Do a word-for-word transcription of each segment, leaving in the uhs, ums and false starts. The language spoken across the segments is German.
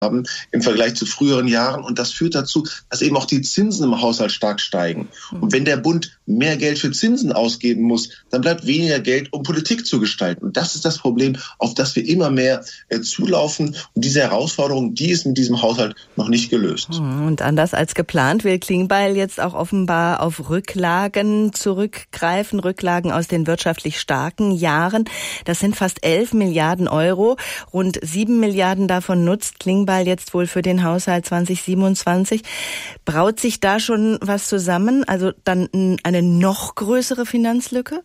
haben im Vergleich zu früheren Jahren. Und das führt dazu, dass eben auch die Zinsen im Haushalt stark steigen. Und wenn der Bund mehr Geld für Zinsen ausgeben muss, dann bleibt weniger Geld, um Politik zu gestalten. Und das ist das Problem, auf das wir immer mehr äh, zulaufen. Und diese Herausforderung, die ist mit diesem Haushalt noch nicht gelöst. Und anders als geplant will Klingbeil jetzt auch offenbar auf Rücklagen zurückgreifen, Rücklagen aus den wirtschaftlich starken Jahren. Das sind fast elf Milliarden Euro. Rund sieben Milliarden davon nutzt Klingbeil jetzt wohl für den Haushalt zwanzig siebenundzwanzig. Braut sich da schon was zusammen? Also dann eine noch größere Finanzlücke?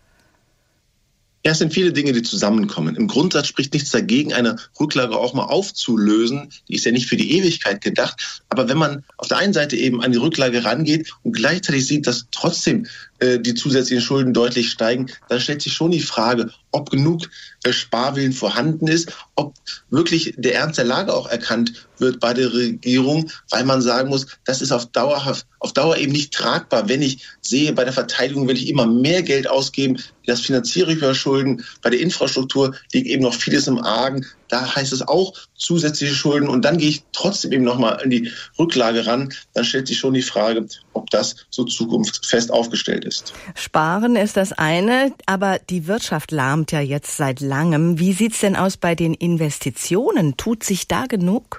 Ja, es sind viele Dinge, die zusammenkommen. Im Grundsatz spricht nichts dagegen, eine Rücklage auch mal aufzulösen. Die ist ja nicht für die Ewigkeit gedacht. Aber wenn man auf der einen Seite eben an die Rücklage rangeht und gleichzeitig sieht, dass trotzdem äh, die zusätzlichen Schulden deutlich steigen, dann stellt sich schon die Frage, ob genug äh, Sparwillen vorhanden ist, ob wirklich der Ernst der Lage auch erkannt wird bei der Regierung, weil man sagen muss, das ist auf Dauer, auf Dauer eben nicht tragbar. Wenn ich sehe, bei der Verteidigung will ich immer mehr Geld ausgeben, das finanziere ich über Schulden. Bei der Infrastruktur liegt eben noch vieles im Argen. Da heißt es auch zusätzliche Schulden. Und dann gehe ich trotzdem eben nochmal in die Rücklage ran. Dann stellt sich schon die Frage, ob das so zukunftsfest aufgestellt ist. Sparen ist das eine, aber die Wirtschaft lahmt ja jetzt seit langem. Wie sieht's denn aus bei den Investitionen? Tut sich da genug?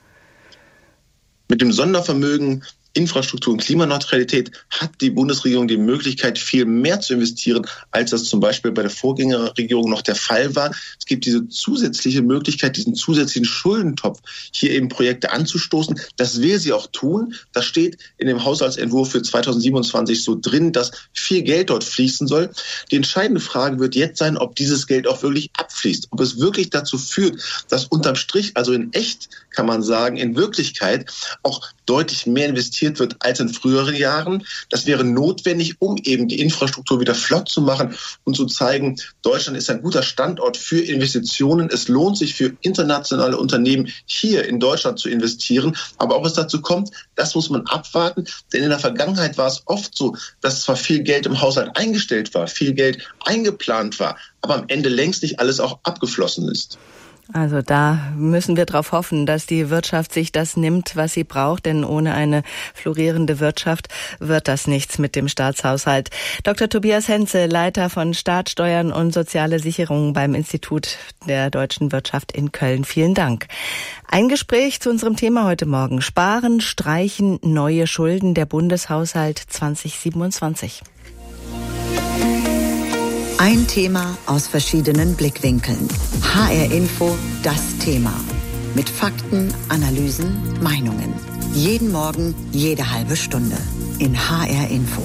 Mit dem Sondervermögen Infrastruktur und Klimaneutralität hat die Bundesregierung die Möglichkeit, viel mehr zu investieren, als das zum Beispiel bei der Vorgängerregierung noch der Fall war. Es gibt diese zusätzliche Möglichkeit, diesen zusätzlichen Schuldentopf, hier eben Projekte anzustoßen. Das will sie auch tun. Das steht in dem Haushaltsentwurf für zweitausendsiebenundzwanzig so drin, dass viel Geld dort fließen soll. Die entscheidende Frage wird jetzt sein, ob dieses Geld auch wirklich abfließt, ob es wirklich dazu führt, dass unterm Strich, also in echt, kann man sagen, in Wirklichkeit auch deutlich mehr investiert wird als in früheren Jahren. Das wäre notwendig, um eben die Infrastruktur wieder flott zu machen und zu zeigen, Deutschland ist ein guter Standort für Investitionen. Es lohnt sich für internationale Unternehmen hier in Deutschland zu investieren. Aber ob es dazu kommt, das muss man abwarten. Denn in der Vergangenheit war es oft so, dass zwar viel Geld im Haushalt eingestellt war, viel Geld eingeplant war, aber am Ende längst nicht alles auch abgeflossen ist. Also da müssen wir darauf hoffen, dass die Wirtschaft sich das nimmt, was sie braucht, denn ohne eine florierende Wirtschaft wird das nichts mit dem Staatshaushalt. Doktor Tobias Henze, Leiter von Staat, Steuern und soziale Sicherung beim Institut der deutschen Wirtschaft in Köln. Vielen Dank. Ein Gespräch zu unserem Thema heute Morgen. Sparen, streichen, neue Schulden, der Bundeshaushalt zwanzig siebenundzwanzig. Ein Thema aus verschiedenen Blickwinkeln. H R Info, das Thema. Mit Fakten, Analysen, Meinungen. Jeden Morgen, jede halbe Stunde. In H R Info.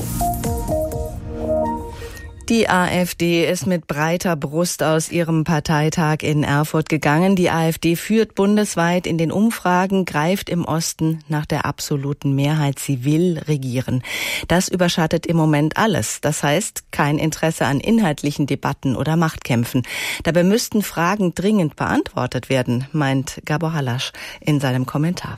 Die AfD ist mit breiter Brust aus ihrem Parteitag in Erfurt gegangen. Die AfD führt bundesweit in den Umfragen, greift im Osten nach der absoluten Mehrheit. Sie will regieren. Das überschattet im Moment alles. Das heißt, kein Interesse an inhaltlichen Debatten oder Machtkämpfen. Dabei müssten Fragen dringend beantwortet werden, meint Gabor Halasch in seinem Kommentar.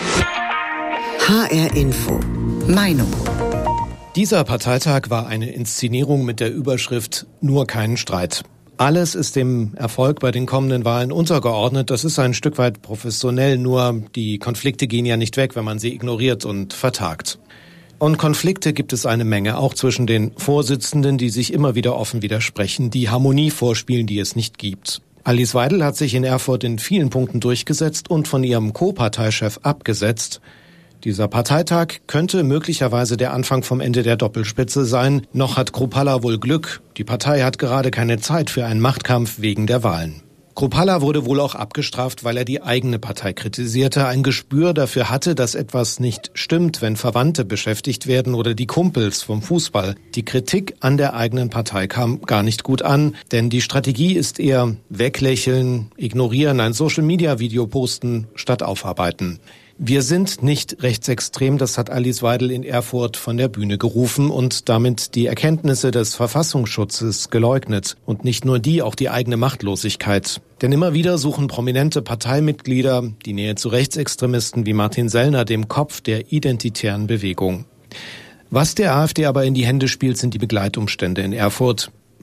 H R Info. Meinung. Dieser Parteitag war eine Inszenierung mit der Überschrift »Nur keinen Streit«. Alles ist dem Erfolg bei den kommenden Wahlen untergeordnet. Das ist ein Stück weit professionell, nur die Konflikte gehen ja nicht weg, wenn man sie ignoriert und vertagt. Und Konflikte gibt es eine Menge, auch zwischen den Vorsitzenden, die sich immer wieder offen widersprechen, die Harmonie vorspielen, die es nicht gibt. Alice Weidel hat sich in Erfurt in vielen Punkten durchgesetzt und von ihrem Co-Parteichef abgesetzt. Dieser Parteitag könnte möglicherweise der Anfang vom Ende der Doppelspitze sein. Noch hat Kruppalla wohl Glück. Die Partei hat gerade keine Zeit für einen Machtkampf wegen der Wahlen. Kruppalla wurde wohl auch abgestraft, weil er die eigene Partei kritisierte, ein Gespür dafür hatte, dass etwas nicht stimmt, wenn Verwandte beschäftigt werden oder die Kumpels vom Fußball. Die Kritik an der eigenen Partei kam gar nicht gut an, denn die Strategie ist eher weglächeln, ignorieren, ein Social-Media-Video posten statt aufarbeiten. Wir sind nicht rechtsextrem, das hat Alice Weidel in Erfurt von der Bühne gerufen und damit die Erkenntnisse des Verfassungsschutzes geleugnet. Und nicht nur die, auch die eigene Machtlosigkeit. Denn immer wieder suchen prominente Parteimitglieder die Nähe zu Rechtsextremisten wie Martin Sellner, dem Kopf der identitären Bewegung. Was der AfD aber in die Hände spielt, sind die Begleitumstände in Erfurt.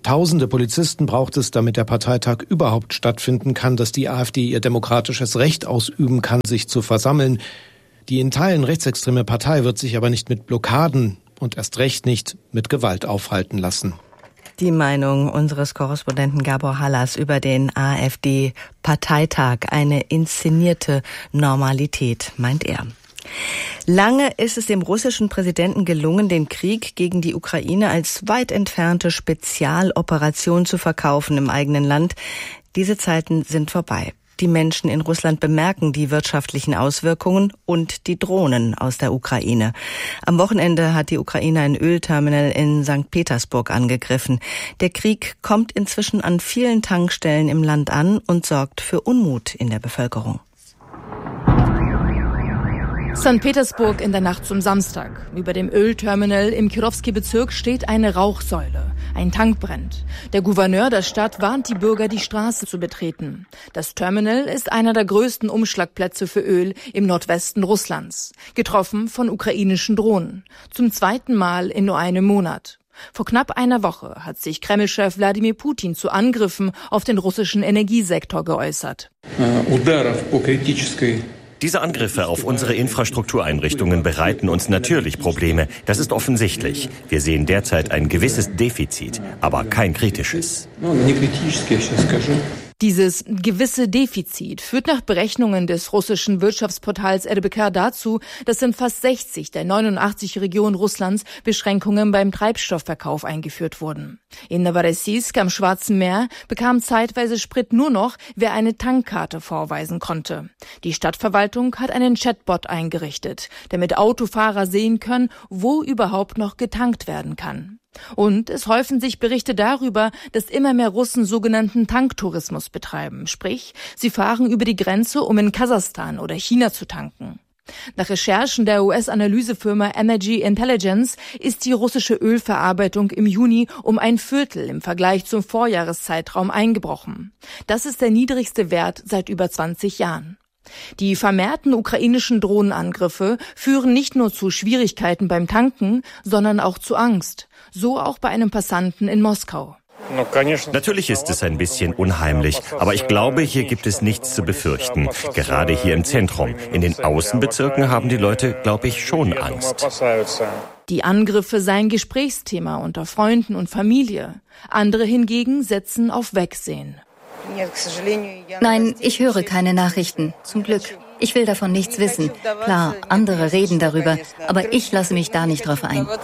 Tausende Polizisten braucht es, damit der Parteitag überhaupt stattfinden kann, dass die AfD ihr demokratisches Recht ausüben kann, sich zu versammeln. Die in Teilen rechtsextreme Partei wird sich aber nicht mit Blockaden und erst recht nicht mit Gewalt aufhalten lassen. Die Meinung unseres Korrespondenten Gabor Hallas über den AfD-Parteitag. Eine inszenierte Normalität, meint er. Lange ist es dem russischen Präsidenten gelungen, den Krieg gegen die Ukraine als weit entfernte Spezialoperation zu verkaufen im eigenen Land. Diese Zeiten sind vorbei. Die Menschen in Russland bemerken die wirtschaftlichen Auswirkungen und die Drohnen aus der Ukraine. Am Wochenende hat die Ukraine ein Ölterminal in Sankt Petersburg angegriffen. Der Krieg kommt inzwischen an vielen Tankstellen im Land an und sorgt für Unmut in der Bevölkerung. Sankt Petersburg in der Nacht zum Samstag. Über dem Ölterminal im Kirovski-Bezirk steht eine Rauchsäule. Ein Tank brennt. Der Gouverneur der Stadt warnt die Bürger, die Straße zu betreten. Das Terminal ist einer der größten Umschlagplätze für Öl im Nordwesten Russlands. Getroffen von ukrainischen Drohnen. Zum zweiten Mal in nur einem Monat. Vor knapp einer Woche hat sich Kreml-Chef Wladimir Putin zu Angriffen auf den russischen Energiesektor geäußert. Diese Angriffe auf unsere Infrastruktureinrichtungen bereiten uns natürlich Probleme. Das ist offensichtlich. Wir sehen derzeit ein gewisses Defizit, aber kein kritisches. Dieses gewisse Defizit führt nach Berechnungen des russischen Wirtschaftsportals R B K dazu, dass in fast sechzig der neunundachtzig Regionen Russlands Beschränkungen beim Treibstoffverkauf eingeführt wurden. In Novorossiysk am Schwarzen Meer bekam zeitweise Sprit nur noch, wer eine Tankkarte vorweisen konnte. Die Stadtverwaltung hat einen Chatbot eingerichtet, damit Autofahrer sehen können, wo überhaupt noch getankt werden kann. Und es häufen sich Berichte darüber, dass immer mehr Russen sogenannten Tanktourismus betreiben. Sprich, sie fahren über die Grenze, um in Kasachstan oder China zu tanken. Nach Recherchen der U S-Analysefirma Energy Intelligence ist die russische Ölverarbeitung im Juni um ein Viertel im Vergleich zum Vorjahreszeitraum eingebrochen. Das ist der niedrigste Wert seit über zwanzig Jahren. Die vermehrten ukrainischen Drohnenangriffe führen nicht nur zu Schwierigkeiten beim Tanken, sondern auch zu Angst. So auch bei einem Passanten in Moskau. Natürlich ist es ein bisschen unheimlich, aber ich glaube, hier gibt es nichts zu befürchten. Gerade hier im Zentrum. In den Außenbezirken haben die Leute, glaube ich, schon Angst. Die Angriffe seien Gesprächsthema unter Freunden und Familie. Andere hingegen setzen auf Wegsehen. Nein, ich höre keine Nachrichten, zum Glück. Ich will davon nichts wissen. Klar, andere reden darüber, aber ich lasse mich da nicht drauf ein.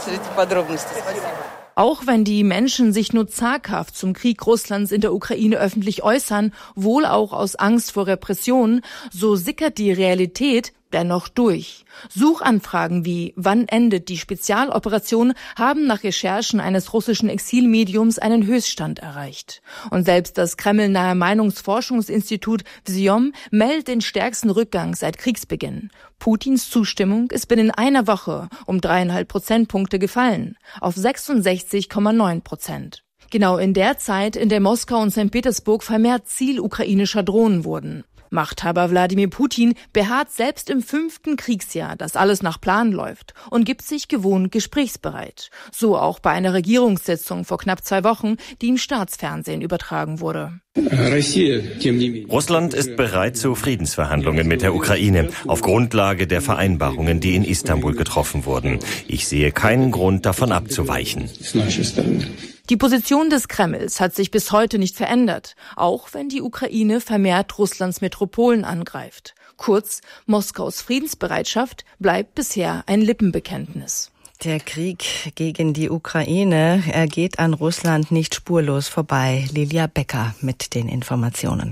Auch wenn die Menschen sich nur zaghaft zum Krieg Russlands in der Ukraine öffentlich äußern, wohl auch aus Angst vor Repression, so sickert die Realität dennoch durch. Suchanfragen wie "Wann endet die Spezialoperation" haben nach Recherchen eines russischen Exilmediums einen Höchststand erreicht. Und selbst das kremlnahe Meinungsforschungsinstitut Vziom meldet den stärksten Rückgang seit Kriegsbeginn. Putins Zustimmung ist binnen einer Woche um dreieinhalb Prozentpunkte gefallen, auf sechsundsechzig Komma neun Prozent. Genau in der Zeit, in der Moskau und Sankt Petersburg vermehrt Ziel ukrainischer Drohnen wurden. Machthaber Wladimir Putin beharrt selbst im fünften Kriegsjahr, dass alles nach Plan läuft und gibt sich gewohnt gesprächsbereit. So auch bei einer Regierungssitzung vor knapp zwei Wochen, die im Staatsfernsehen übertragen wurde. Russland ist bereit zu Friedensverhandlungen mit der Ukraine auf Grundlage der Vereinbarungen, die in Istanbul getroffen wurden. Ich sehe keinen Grund, davon abzuweichen. Die Position des Kremls hat sich bis heute nicht verändert, auch wenn die Ukraine vermehrt Russlands Metropolen angreift. Kurz, Moskaus Friedensbereitschaft bleibt bisher ein Lippenbekenntnis. Der Krieg gegen die Ukraine, er geht an Russland nicht spurlos vorbei. Lilia Becker mit den Informationen.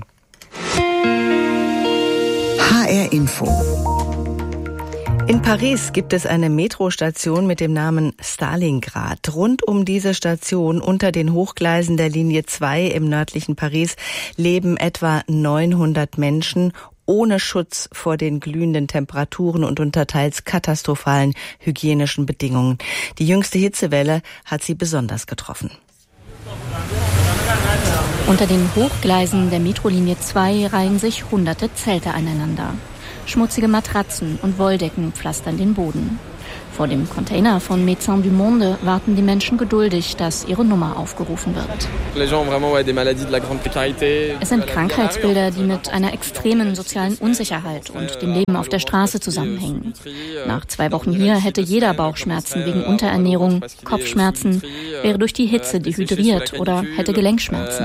H R Info. In Paris gibt es eine Metrostation mit dem Namen Stalingrad. Rund um diese Station unter den Hochgleisen der Linie zwei im nördlichen Paris leben etwa neunhundert Menschen ohne Schutz vor den glühenden Temperaturen und unter teils katastrophalen hygienischen Bedingungen. Die jüngste Hitzewelle hat sie besonders getroffen. Unter den Hochgleisen der Metrolinie zwei reihen sich hunderte Zelte aneinander. Schmutzige Matratzen und Wolldecken pflastern den Boden. Vor dem Container von Médecins du Monde warten die Menschen geduldig, dass ihre Nummer aufgerufen wird. Es sind Krankheitsbilder, die mit einer extremen sozialen Unsicherheit und dem Leben auf der Straße zusammenhängen. Nach zwei Wochen hier hätte jeder Bauchschmerzen wegen Unterernährung, Kopfschmerzen, wäre durch die Hitze dehydriert oder hätte Gelenkschmerzen.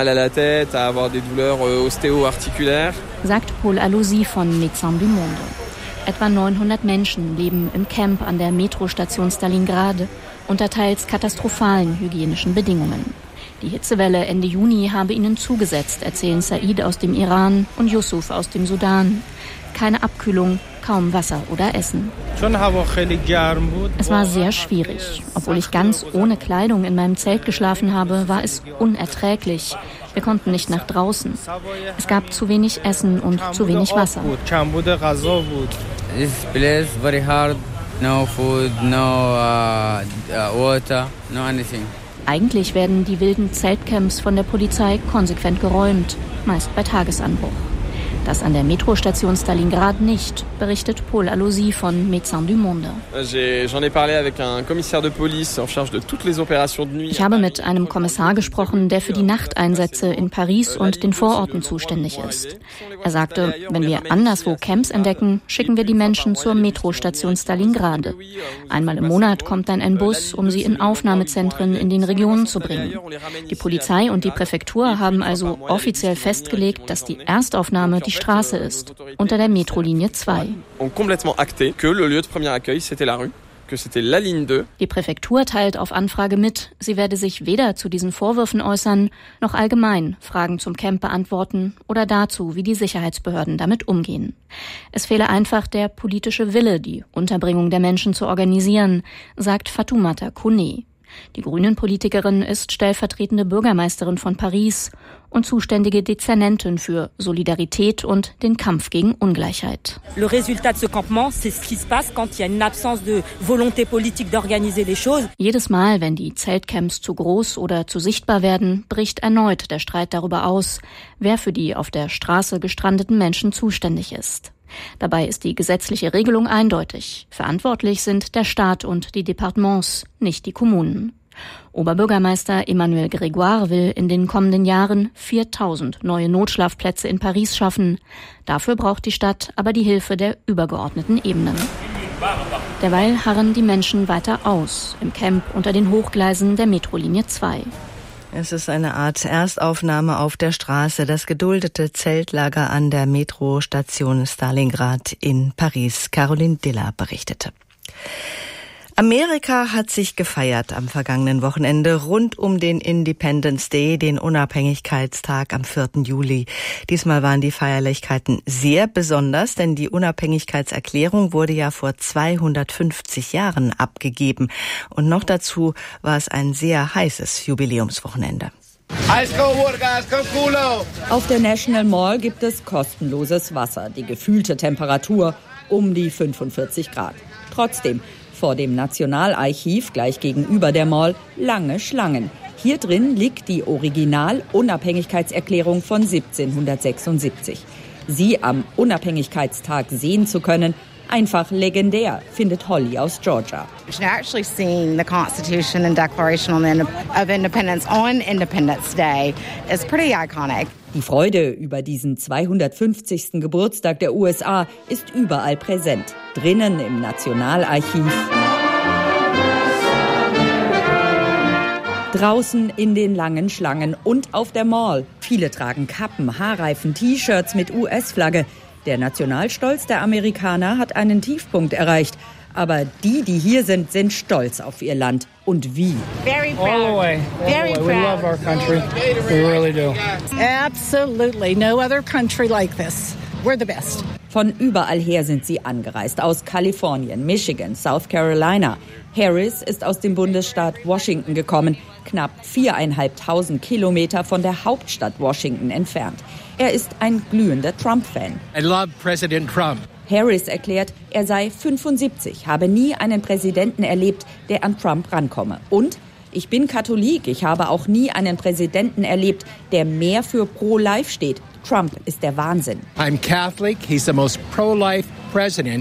Sagt Paul Aloisi von Médecins du Monde. Etwa neunhundert Menschen leben im Camp an der Metrostation Stalingrad unter teils katastrophalen hygienischen Bedingungen. Die Hitzewelle Ende Juni habe ihnen zugesetzt, erzählen Said aus dem Iran und Yusuf aus dem Sudan. Keine Abkühlung, kaum Wasser oder Essen. Es war sehr schwierig. Obwohl ich ganz ohne Kleidung in meinem Zelt geschlafen habe, war es unerträglich. Wir konnten nicht nach draußen. Es gab zu wenig Essen und zu wenig Wasser. This place is very hard. No food, no uh, uh, water, no anything. Eigentlich werden die wilden Zeltcamps von der Polizei konsequent geräumt, meist bei Tagesanbruch. Das an der Metrostation Stalingrad nicht, berichtet Paul Aloisi von Médecins du Monde. Ich habe mit einem Kommissar gesprochen, der für die Nachteinsätze in Paris und den Vororten zuständig ist. Er sagte, wenn wir anderswo Camps entdecken, schicken wir die Menschen zur Metrostation Stalingrad. Einmal im Monat kommt dann ein Bus, um sie in Aufnahmezentren in den Regionen zu bringen. Die Polizei und die Präfektur haben also offiziell festgelegt, dass die Erstaufnahme die Straße ist, unter der Metrolinie zwei. Die Präfektur teilt auf Anfrage mit, sie werde sich weder zu diesen Vorwürfen äußern, noch allgemein Fragen zum Camp beantworten oder dazu, wie die Sicherheitsbehörden damit umgehen. Es fehle einfach der politische Wille, die Unterbringung der Menschen zu organisieren, sagt Fatoumata Kone. Die Grünen-Politikerin ist stellvertretende Bürgermeisterin von Paris und zuständige Dezernentin für Solidarität und den Kampf gegen Ungleichheit. Le résultat de ce campement, c'est ce qui se passe quand il y a une absence de volonté politique d'organiser les choses. Jedes Mal, wenn die Zeltcamps zu groß oder zu sichtbar werden, bricht erneut der Streit darüber aus, wer für die auf der Straße gestrandeten Menschen zuständig ist. Dabei ist die gesetzliche Regelung eindeutig. Verantwortlich sind der Staat und die Departements, nicht die Kommunen. Oberbürgermeister Emmanuel Grégoire will in den kommenden Jahren viertausend neue Notschlafplätze in Paris schaffen. Dafür braucht die Stadt aber die Hilfe der übergeordneten Ebenen. Derweil harren die Menschen weiter aus, im Camp unter den Hochgleisen der Metrolinie zwei. Es ist eine Art Erstaufnahme auf der Straße, das geduldete Zeltlager an der Metrostation Stalingrad in Paris. Caroline Diller berichtete. Amerika hat sich gefeiert am vergangenen Wochenende rund um den Independence Day, den Unabhängigkeitstag am vierten Juli. Diesmal waren die Feierlichkeiten sehr besonders, denn die Unabhängigkeitserklärung wurde ja vor zweihundertfünfzig Jahren abgegeben. Und noch dazu war es ein sehr heißes Jubiläumswochenende. Auf der National Mall gibt es kostenloses Wasser, die gefühlte Temperatur um die fünfundvierzig Grad. Trotzdem, vor dem Nationalarchiv gleich gegenüber der Mall lange Schlangen. Hier drin liegt die Original-Unabhängigkeitserklärung von siebzehnhundertsechsundsiebzig. Sie am Unabhängigkeitstag sehen zu können, einfach legendär, findet Holly aus Georgia. Actually seeing the Constitution and Declaration of Independence on Independence Day is pretty iconic. Die Freude über diesen zweihundertfünfzigsten Geburtstag der U S A ist überall präsent. Drinnen im Nationalarchiv, draußen in den langen Schlangen und auf der Mall. Viele tragen Kappen, Haarreifen, T-Shirts mit U S-Flagge. Der Nationalstolz der Amerikaner hat einen Tiefpunkt erreicht. Aber die, die hier sind, sind stolz auf ihr Land. Und wie? Very proud. All the way. All Very the way. We love our country. We really do. Absolutely. No other country like this. We're the best. Von überall her sind sie angereist. Aus Kalifornien, Michigan, South Carolina. Harris ist aus dem Bundesstaat Washington gekommen, knapp viereinhalbtausend Kilometer von der Hauptstadt Washington entfernt. Er ist ein glühender Trump-Fan. I love President Trump. Harris erklärt, er sei fünfundsiebzig, habe nie einen Präsidenten erlebt, der an Trump rankomme. Und ich bin Katholik, ich habe auch nie einen Präsidenten erlebt, der mehr für Pro-Life steht. Trump ist der Wahnsinn. I'm Catholic, he's the most pro-life president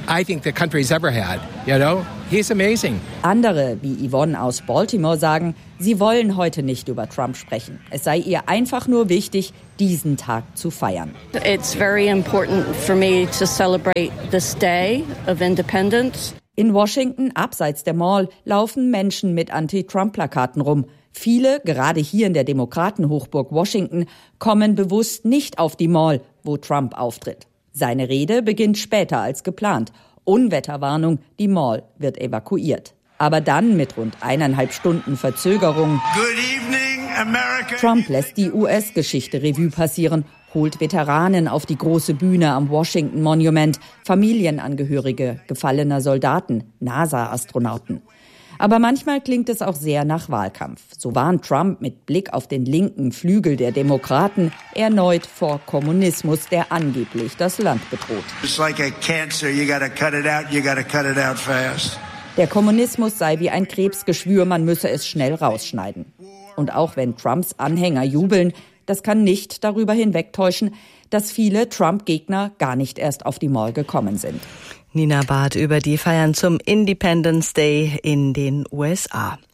I think the country's ever had. You know, he's amazing. Andere, wie Yvonne aus Baltimore, sagen, sie wollen heute nicht über Trump sprechen. Es sei ihr einfach nur wichtig, diesen Tag zu feiern. It's very important for me to celebrate this day of independence. In Washington, abseits der Mall, laufen Menschen mit Anti-Trump-Plakaten rum. Viele, gerade hier in der Demokratenhochburg Washington, kommen bewusst nicht auf die Mall, wo Trump auftritt. Seine Rede beginnt später als geplant. Unwetterwarnung, die Mall wird evakuiert. Aber dann mit rund eineinhalb Stunden Verzögerung. Good evening, America. Trump lässt die U S-Geschichte Revue passieren, holt Veteranen auf die große Bühne am Washington Monument, Familienangehörige gefallener Soldaten, NASA-Astronauten. Aber manchmal klingt es auch sehr nach Wahlkampf. So warnt Trump mit Blick auf den linken Flügel der Demokraten erneut vor Kommunismus, der angeblich das Land bedroht. It's like a cancer, you gotta cut it out, you gotta cut it out fast. Der Kommunismus sei wie ein Krebsgeschwür, man müsse es schnell rausschneiden. Und auch wenn Trumps Anhänger jubeln, das kann nicht darüber hinwegtäuschen, dass viele Trump-Gegner gar nicht erst auf die Mall gekommen sind. Nina Barth über die Feiern zum Independence Day in den U S A. H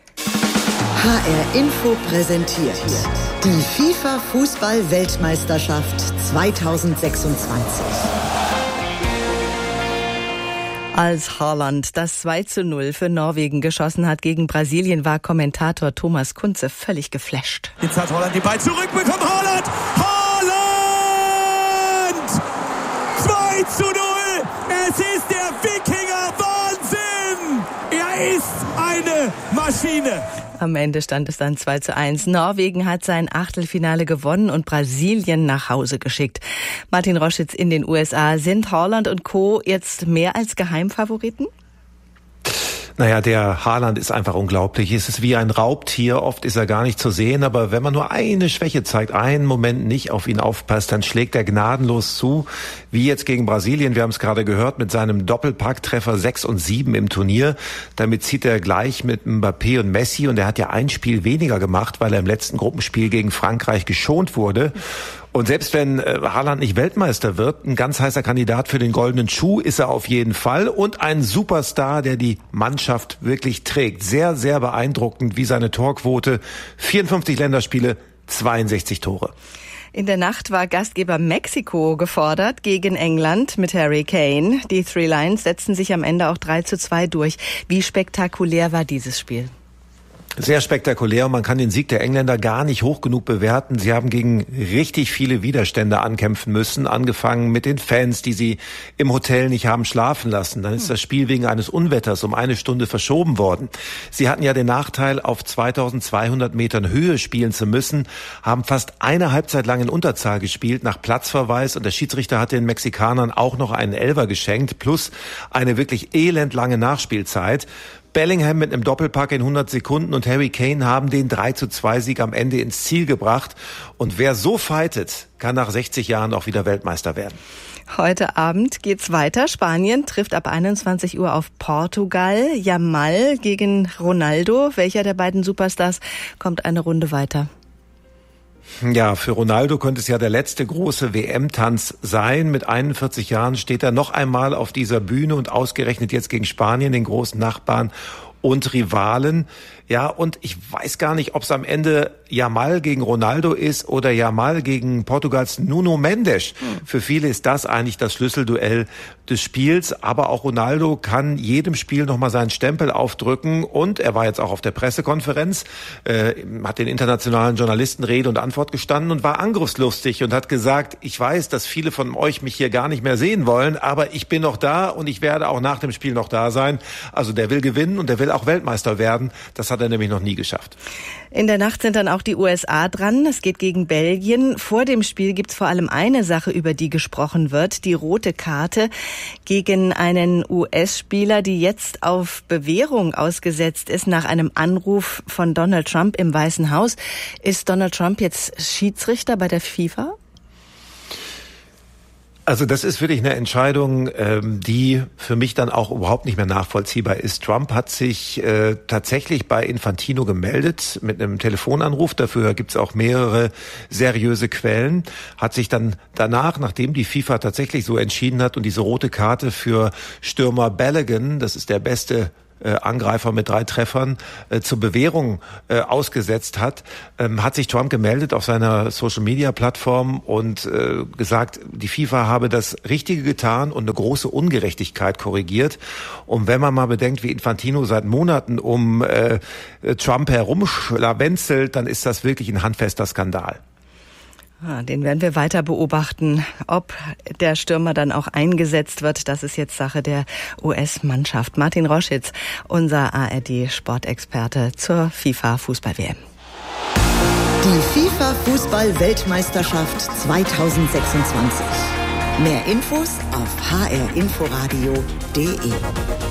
R Info präsentiert die FIFA-Fußball-Weltmeisterschaft zweitausendsechsundzwanzig. Als Haaland das zwei zu null für Norwegen geschossen hat gegen Brasilien, war Kommentator Thomas Kunze völlig geflasht. Jetzt hat Haaland den Ball zurückbekommen. Haaland! Haaland! zwei zu null! Es ist der Wikinger Wahnsinn! Er ist eine Maschine! Am Ende stand es dann zwei zu eins. Norwegen hat sein Achtelfinale gewonnen und Brasilien nach Hause geschickt. Martin Roschitz in den U S A. Sind Haaland und Co. jetzt mehr als Geheimfavoriten? Naja, der Haaland ist einfach unglaublich. Es ist wie ein Raubtier. Oft ist er gar nicht zu sehen. Aber wenn man nur eine Schwäche zeigt, einen Moment nicht auf ihn aufpasst, dann schlägt er gnadenlos zu. Wie jetzt gegen Brasilien. Wir haben es gerade gehört mit seinem Doppelpacktreffer sechs und sieben im Turnier. Damit zieht er gleich mit Mbappé und Messi. Und er hat ja ein Spiel weniger gemacht, weil er im letzten Gruppenspiel gegen Frankreich geschont wurde. Und selbst wenn äh, Haaland nicht Weltmeister wird, ein ganz heißer Kandidat für den goldenen Schuh ist er auf jeden Fall. Und ein Superstar, der die Mannschaft wirklich trägt. Sehr, sehr beeindruckend, wie seine Torquote. vierundfünfzig Länderspiele, zweiundsechzig Tore. In der Nacht war Gastgeber Mexiko gefordert gegen England mit Harry Kane. Die Three Lions setzten sich am Ende auch drei zu zwei durch. Wie spektakulär war dieses Spiel? Sehr spektakulär und man kann den Sieg der Engländer gar nicht hoch genug bewerten. Sie haben gegen richtig viele Widerstände ankämpfen müssen, angefangen mit den Fans, die sie im Hotel nicht haben schlafen lassen. Dann ist das Spiel wegen eines Unwetters um eine Stunde verschoben worden. Sie hatten ja den Nachteil, auf zweitausendzweihundert Metern Höhe spielen zu müssen, haben fast eine Halbzeit lang in Unterzahl gespielt nach Platzverweis und der Schiedsrichter hat den Mexikanern auch noch einen Elfer geschenkt, plus eine wirklich elendlange Nachspielzeit. Bellingham mit einem Doppelpack in hundert Sekunden und Harry Kane haben den drei zu zwei Sieg am Ende ins Ziel gebracht. Und wer so fightet, kann nach sechzig Jahren auch wieder Weltmeister werden. Heute Abend geht's weiter. Spanien trifft ab einundzwanzig Uhr auf Portugal. Yamal gegen Ronaldo. Welcher der beiden Superstars kommt eine Runde weiter? Ja, für Ronaldo könnte es ja der letzte große W M-Tanz sein. Mit einundvierzig Jahren steht er noch einmal auf dieser Bühne und ausgerechnet jetzt gegen Spanien, den großen Nachbarn und Rivalen. Ja, und ich weiß gar nicht, ob es am Ende Yamal gegen Ronaldo ist oder Yamal gegen Portugals Nuno Mendes. Mhm. Für viele ist das eigentlich das Schlüsselduell des Spiels. Aber auch Ronaldo kann jedem Spiel nochmal seinen Stempel aufdrücken. Und er war jetzt auch auf der Pressekonferenz, äh, hat den internationalen Journalisten Rede und Antwort gestanden und war angriffslustig und hat gesagt, ich weiß, dass viele von euch mich hier gar nicht mehr sehen wollen, aber ich bin noch da und ich werde auch nach dem Spiel noch da sein. Also der will gewinnen und der will auch Weltmeister werden. Das hat er nämlich noch nie geschafft. In der Nacht sind dann auch die U S A dran. Es geht gegen Belgien. Vor dem Spiel gibt's vor allem eine Sache, über die gesprochen wird. Die rote Karte gegen einen U S-Spieler, die jetzt auf Bewährung ausgesetzt ist nach einem Anruf von Donald Trump im Weißen Haus. Ist Donald Trump jetzt Schiedsrichter bei der FIFA? Also das ist wirklich eine Entscheidung, ähm, die für mich dann auch überhaupt nicht mehr nachvollziehbar ist. Trump hat sich äh, tatsächlich bei Infantino gemeldet mit einem Telefonanruf. Dafür gibt es auch mehrere seriöse Quellen. Hat sich dann danach, nachdem die FIFA tatsächlich so entschieden hat und diese rote Karte für Stürmer Balogun, das ist der beste Äh, Angreifer mit drei Treffern äh, zur Bewährung äh, ausgesetzt hat, ähm, hat sich Trump gemeldet auf seiner Social-Media-Plattform und äh, gesagt, die FIFA habe das Richtige getan und eine große Ungerechtigkeit korrigiert. Und wenn man mal bedenkt, wie Infantino seit Monaten um äh, Trump herumschlawenzelt, dann ist das wirklich ein handfester Skandal. Den werden wir weiter beobachten. Ob der Stürmer dann auch eingesetzt wird, das ist jetzt Sache der U S-Mannschaft. Martin Roschitz, unser A R D-Sportexperte zur FIFA-Fußball-W M. Die FIFA-Fußball-Weltmeisterschaft zwanzig sechsundzwanzig. Mehr Infos auf h r inforadio punkt d e.